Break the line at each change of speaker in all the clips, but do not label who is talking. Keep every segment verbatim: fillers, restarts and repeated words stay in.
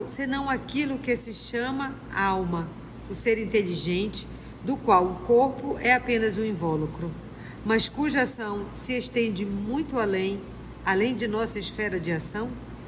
senão aquilo que se chama alma, o ser inteligente, do qual o corpo é apenas um invólucro, mas cuja ação se estende muito além, além de nossa esfera de ação?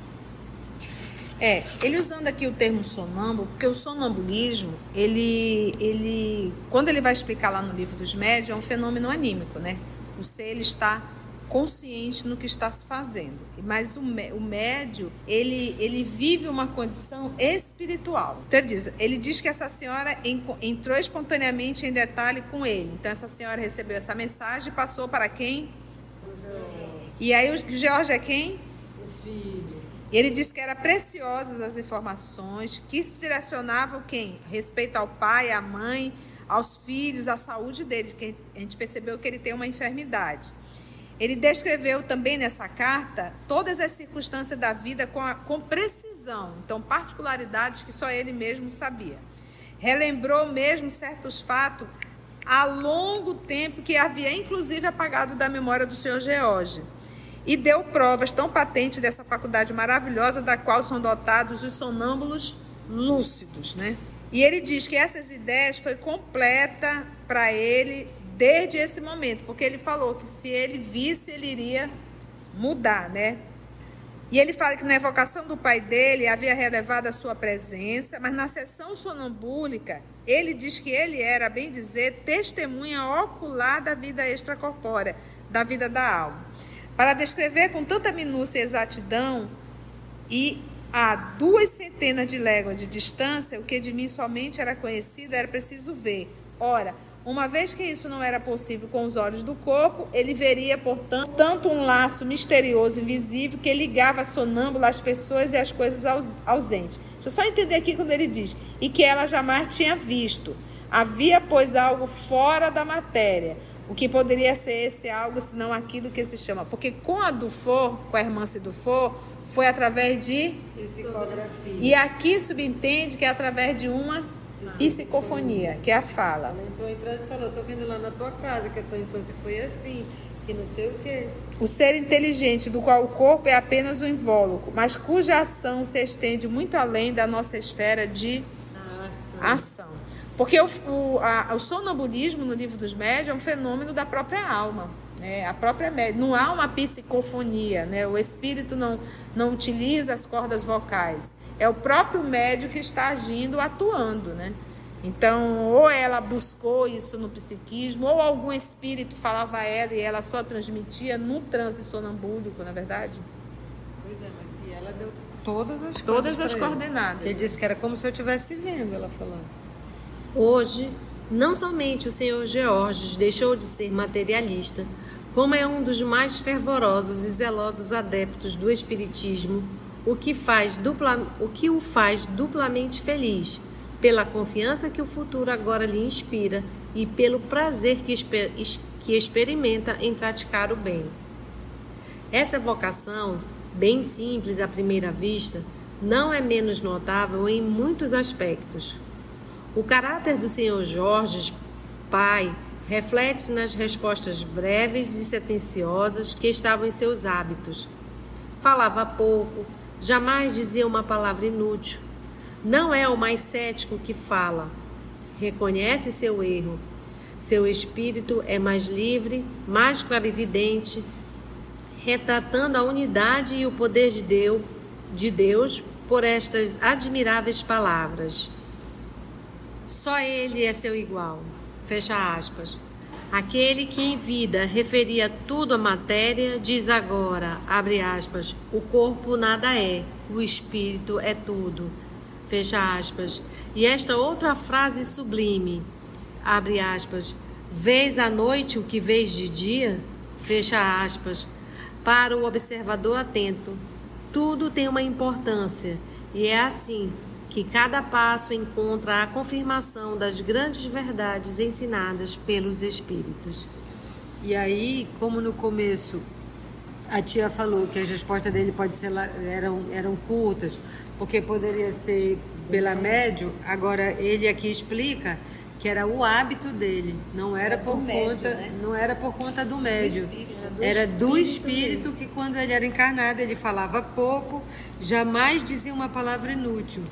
É, ele usando aqui o termo sonâmbulo, porque o sonambulismo, ele, ele, quando ele vai explicar lá no Livro dos Médiuns, é um fenômeno anímico, né? O ser, ele está consciente no que está se fazendo. Mas o, o médium, ele, ele vive uma condição espiritual. Então ele diz, ele diz que essa senhora entrou espontaneamente em detalhe com ele. Então essa senhora recebeu essa mensagem e passou para quem? O George. E aí o George é quem?
O filho.
E ele diz que eram preciosas as informações que se direcionavam quem? Respeito ao pai, à mãe, aos filhos, à saúde dele, que a gente percebeu que ele tem uma enfermidade. Ele descreveu também nessa carta todas as circunstâncias da vida com, a, com precisão, então particularidades que só ele mesmo sabia. Relembrou mesmo certos fatos há longo tempo que havia inclusive apagado da memória do senhor George. E deu provas tão patentes dessa faculdade maravilhosa da qual são dotados os sonâmbulos lúcidos, né? E ele diz que essas ideias foi completa para ele desde esse momento, porque ele falou que se ele visse, ele iria mudar, né? E ele fala que na evocação do pai dele havia relevado a sua presença, mas na sessão sonambúlica, ele diz que ele era, bem dizer, testemunha ocular da vida extracorpórea, da vida da alma. Para descrever com tanta minúcia e exatidão e a duas centenas de léguas de distância, o que de mim somente era conhecido, era preciso ver. Ora, uma vez que isso não era possível com os olhos do corpo, ele veria, portanto, tanto um laço misterioso e invisível que ligava a sonâmbula às pessoas e às coisas ausentes. Deixa eu só entender aqui quando ele diz, e que ela jamais tinha visto. Havia, pois, algo fora da matéria. O que poderia ser esse algo, senão aquilo que se chama. Porque com a Dufour, com a irmã Dufour, foi através de
psicografia.
E aqui subentende que é através de uma psicofonia, que é a fala.
Ela entrou em transe e falou, estou vendo lá na tua casa, que a tua infância foi assim, que não sei o quê.
O ser inteligente, do qual o corpo é apenas um invólucro, mas cuja ação se estende muito além da nossa esfera de ação. ação. Porque o, o, a, o sonambulismo no Livro dos Médiuns é um fenômeno da própria alma. Né? A própria médium. Não há uma psicofonia, né? O espírito não, não utiliza as cordas vocais. É o próprio médium que está agindo, atuando. Né? Então, ou ela buscou isso no psiquismo, ou algum espírito falava a ela e ela só transmitia no transe sonambúlico, na verdade?
Pois é, mas e ela deu todas as
Todas as coordenadas.
Ele disse que era como se eu estivesse vendo, ela falando.
Hoje, não somente o senhor Georges deixou de ser materialista, como é um dos mais fervorosos e zelosos adeptos do espiritismo, o que, faz dupla, o que o faz duplamente feliz, pela confiança que o futuro agora lhe inspira e pelo prazer que, exper, que experimenta em praticar o bem. Essa vocação, bem simples à primeira vista, não é menos notável em muitos aspectos. O caráter do senhor Georges, pai, reflete-se nas respostas breves e sentenciosas que estavam em seus hábitos. Falava pouco, jamais dizia uma palavra inútil. Não é o mais cético que fala. Reconhece seu erro. Seu espírito é mais livre, mais clarividente, retratando a unidade e o poder de Deus, de Deus por estas admiráveis palavras. Só ele é seu igual, fecha aspas. Aquele que em vida referia tudo à matéria, diz agora, abre aspas, o corpo nada é, o espírito é tudo, fecha aspas. E esta outra frase sublime, abre aspas, vês à noite o que vês de dia, fecha aspas. Para o observador atento, tudo tem uma importância e é assim que cada passo encontra a confirmação das grandes verdades ensinadas pelos espíritos.
E aí, como no começo a tia falou que as respostas dele pode ser, eram, eram curtas, porque poderia ser pela médium, agora ele aqui explica que era o hábito dele, não era por conta, né? Não era por conta do médium, era do espírito que quando ele era encarnado ele falava pouco, Jamais dizia uma palavra inútil.